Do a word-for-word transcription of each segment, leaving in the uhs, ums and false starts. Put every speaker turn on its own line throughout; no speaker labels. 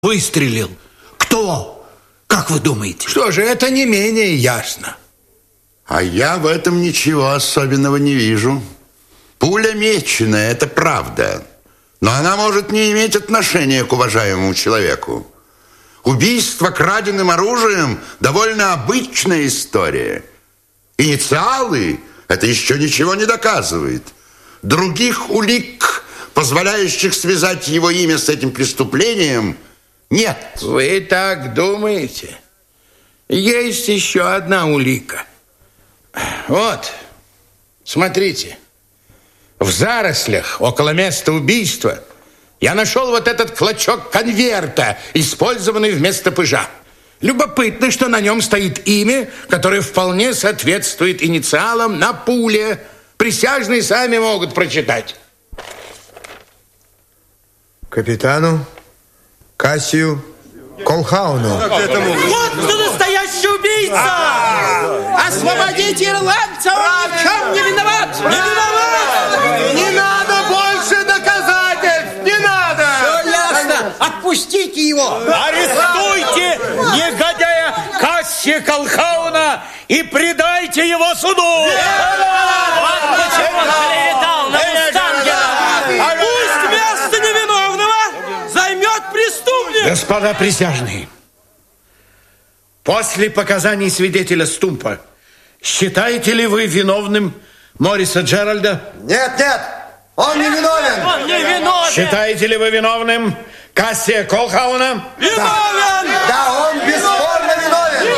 выстрелил. Кто? Как вы думаете?
Что же, это не менее ясно.
А я в этом ничего особенного не вижу. Пуля меченая, это правда. Но она может не иметь отношения к уважаемому человеку. Убийство краденым оружием – довольно обычная история. Инициалы – это еще ничего не доказывает. Других улик, позволяющих связать его имя с этим преступлением, нет.
Вы так думаете? Есть еще одна улика. Вот, смотрите. В зарослях около места убийства я нашел вот этот клочок конверта, использованный вместо пыжа. Любопытно, что на нем стоит имя, которое вполне соответствует инициалам на пуле. Присяжные сами могут прочитать.
Капитану Кассию Колхауну.
Вот кто настоящий убийца! Освободите ирландца, он ни в чем не виноват! Не виноват!
Не надо больше доказательств! Не надо!
Все ясно! Отпустите его!
Арестуйте негодяя Кассия Колхауна и предайте его суду! Вот почему он клеветал на Мустангера!
Пусть место невиновного займет преступник!
Господа присяжные, после показаний свидетеля Стумпа, считаете ли вы виновным Морриса Джеральда?
Нет, нет! Он не виновен!
Он не виновен!
Считаете ли вы виновным Кассия Колхауна?
Виновен!
Да, он бесспорно виновен!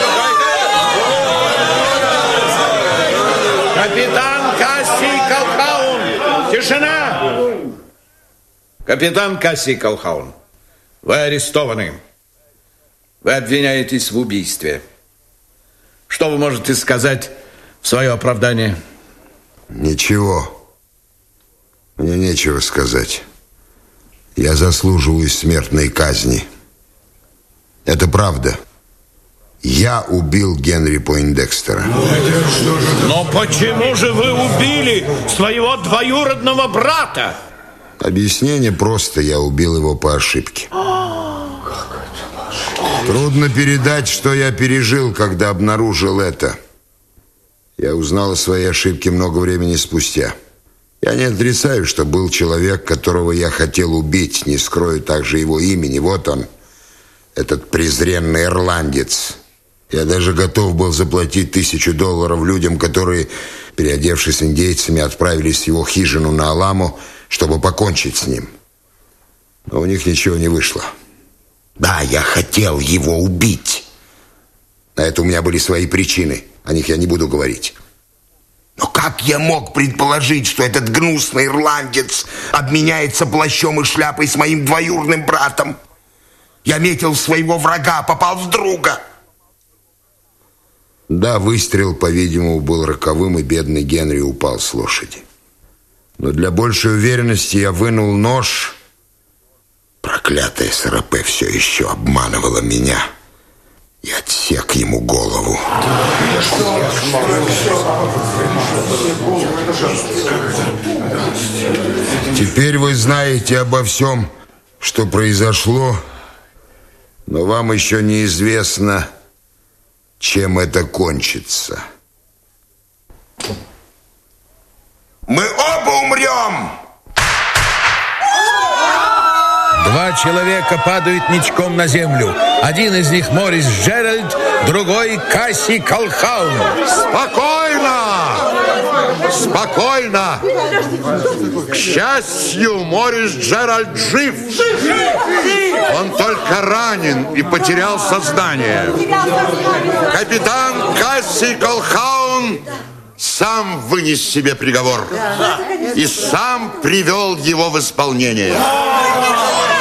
Капитан Кассий Колхаун! Тишина! Капитан Кассий Колхаун, вы арестованы. Вы обвиняетесь в убийстве. Что вы можете сказать в свое оправдание?
Ничего. Мне нечего сказать. Я заслуживаю смертной казни. Это правда. Я убил Генри Пойндекстера.
Но почему же вы убили своего двоюродного брата?
Объяснение просто. Я убил его по ошибке. Трудно передать, что я пережил, когда обнаружил это. Я узнал о своей ошибке много времени спустя. Я не отрицаю, что был человек, которого я хотел убить. Не скрою также его имени. Вот он, этот презренный ирландец. Я даже готов был заплатить тысячу долларов людям, которые, переодевшись индейцами, отправились в его хижину на Аламо, чтобы покончить с ним. Но у них ничего не вышло. Да, я хотел его убить. На это у меня были свои причины. О них я не буду говорить. Но как я мог предположить, что этот гнусный ирландец обменяется плащом и шляпой с моим двоюродным братом? Я метил в своего врага, попал в друга. Да, выстрел, по-видимому, был роковым, и бедный Генри упал с лошади. Но для большей уверенности я вынул нож. Проклятая Сарапе все еще обманывала меня. И отсек ему голову. Теперь вы знаете обо всем, что произошло, но вам еще неизвестно, чем это кончится. Мы оба умрем!
Два человека падают ничком на землю. Один из них Моррис Джеральд, другой Кассий Колхаун.
Спокойно! Спокойно! К счастью, Моррис Джеральд жив. Он только ранен и потерял сознание. Капитан Кассий Колхаун сам вынес себе приговор и сам привел его в исполнение.